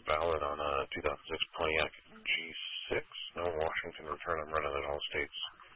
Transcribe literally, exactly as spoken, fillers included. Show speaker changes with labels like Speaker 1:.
Speaker 1: valid on a two thousand six Pontiac G six. No Washington return. I'm running it all states.